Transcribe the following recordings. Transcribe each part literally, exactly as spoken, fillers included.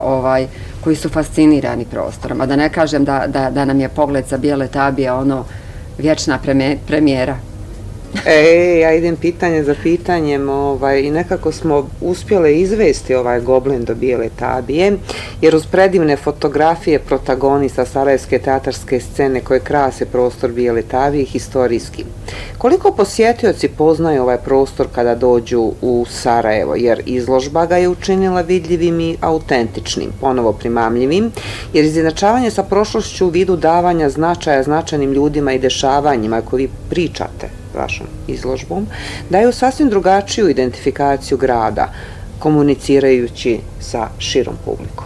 ovaj, koji su fascinirani prostorom. A da ne kažem da, da, da nam je pogled sa Bijele Tabije ono vječna premijera. E, ja idem pitanje za pitanjem ovaj, i nekako smo uspjele izvesti ovaj Goblin do Bijele Tabije, jer uz predivne fotografije protagonista sarajevske teatarske scene koje krase prostor Bijele Tabije historijski. Koliko posjetioci poznaju ovaj prostor kada dođu u Sarajevo, jer izložba ga je učinila vidljivim i autentičnim, ponovo primamljivim, jer izjednačavanje sa prošlošću u vidu davanja značaja značajnim ljudima i dešavanjima koje vi pričate vašom izložbom, daju sasvim drugačiju identifikaciju grada, komunicirajući sa širom publikom.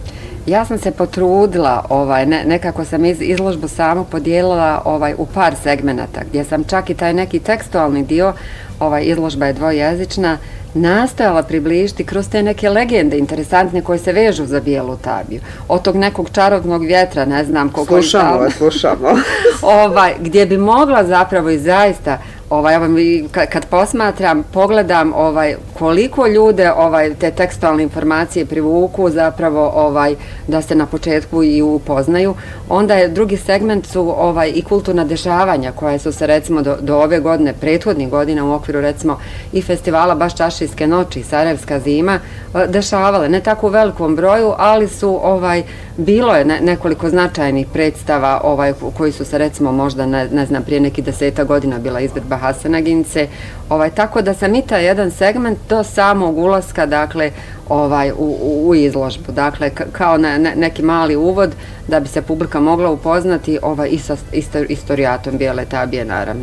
Ja sam se potrudila, ovaj, ne, nekako sam iz, izložbu samo podijelila ovaj, u par segmenata, gdje sam čak i taj neki tekstualni dio, ovaj, izložba je dvojezična, nastojala približiti kroz te neke legende interesantne koje se vežu za Bijelu Tabiju. Od tog nekog čarobnog vjetra, ne znam koliko... Slušamo vas, slušamo. ovaj, gdje bi mogla zapravo i zaista, ovaj, kad posmatram, pogledam ovaj, koliko ljude ovaj, te tekstualne informacije privuku zapravo ovaj, da se na početku i upoznaju. Onda je drugi segment su ovaj, i kulturna dešavanja koje su se recimo do, do ove godine, prethodnih godina u okviru recimo i festivala baš Čaršijske noći, Sarajevska zima, dešavale. Ne tako u velikom broju, ali su ovaj, bilo je ne, nekoliko značajnih predstava ovaj, koji su se recimo možda ne, ne znam prije nekih deseta godina bila izvedba Hasenagince, ovaj, tako da sam i taj jedan segment do samog ulaska dakle, ovaj, u, u, u izložbu. Dakle, kao ne, ne, neki mali uvod da bi se publika mogla upoznati ovaj, i sa istorijatom Bijele Tabije naravno.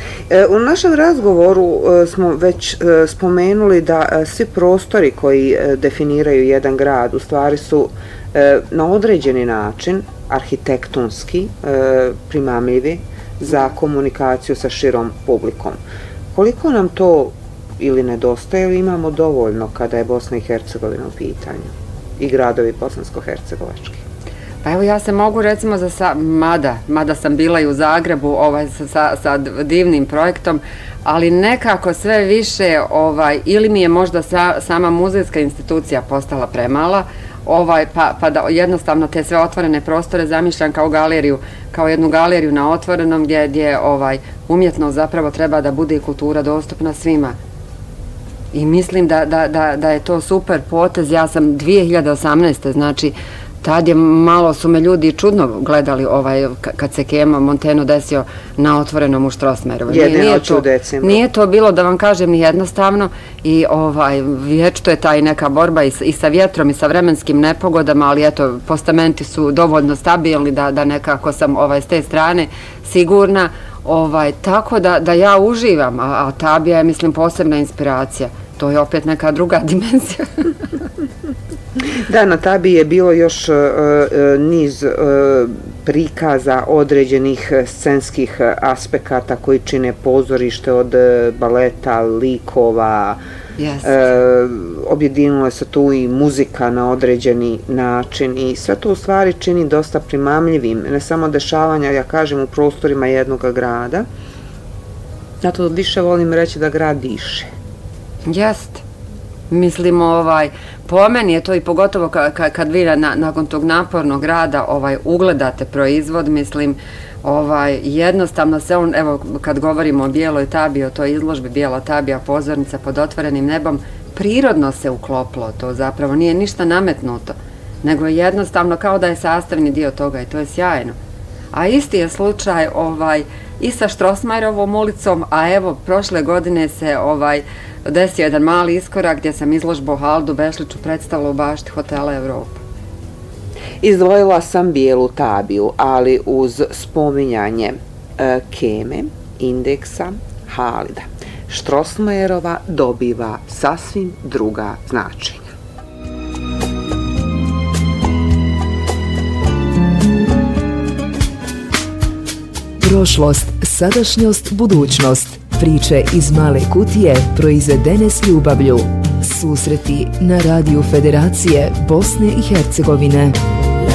U našem razgovoru smo već spomenuli da svi prostori koji definiraju jedan grad u stvari su na određeni način arhitektonski primamljivi za komunikaciju sa širom publikom. Koliko nam to ili nedostaje ili imamo dovoljno kada je Bosna i Hercegovina u pitanju i gradovi bosansko-hercegovački? Pa evo ja se mogu recimo za sa, mada, mada sam bila i u Zagrebu ovaj, sa, sa divnim projektom, ali nekako sve više ovaj, ili mi je možda sa, sama muzejska institucija postala premala, ovaj, pa, pa da jednostavno te sve otvorene prostore zamišljam kao galeriju, kao jednu galeriju na otvorenom gdje, gdje ovaj, umjetno zapravo treba da bude i kultura dostupna svima. I mislim da, da, da, da je to super potez. Ja sam dvije hiljade osamnaeste. znači tad je malo su me ljudi čudno gledali ovaj, kad se Kema Monteno desio na otvorenom u Štrosmajeru. Jedne noći u decembru. Nije to bilo, da vam kažem, ni jednostavno i ovaj, vječito je taj neka borba i, i sa vjetrom i sa vremenskim nepogodama, ali eto, postamenti su dovoljno stabilni da, da nekako sam ovaj, s te strane sigurna. Ovaj, tako da, da ja uživam, a, a Tabija je, mislim, posebna inspiracija. To je opet neka druga dimenzija. Da, na Tabiji je bilo još uh, niz uh, prikaza određenih scenskih aspekata koji čine pozorište od baleta, likova. Yes. Uh, objedinila se tu i muzika na određeni način i sve to u stvari čini dosta primamljivim, ne samo dešavanja, ja kažem, u prostorima jednog grada. Zato više volim reći da grad diše. Jeste. Mislim, ovaj, po meni je to i pogotovo ka, ka, kad vi na, nakon tog napornog rada ovaj, ugledate proizvod, mislim, ovaj, jednostavno se on, evo, kad govorimo o Bijeloj Tabiji, o toj izložbi Bijela Tabija, pozornica pod otvorenim nebom, prirodno se uklopilo to, zapravo nije ništa nametnuto, nego je jednostavno kao da je sastavni dio toga i to je sjajno. A isti je slučaj ovaj, i sa Štrosmajerovom ulicom, a evo, prošle godine se ovaj, desio jedan mali iskorak gdje sam izložbu Haldu Bešliću predstavila u bašti Hotela Evropa. Izdvojila sam Bijelu Tabiju, ali uz spominjanje e, Keme, Indeksa, Halida, Štrosmajerova dobiva sasvim druga značenja. Prošlost, sadašnjost, budućnost. Priče iz male kutije proizvedene s ljubavlju. Susreti na radiju Federacije Bosne i Hercegovine.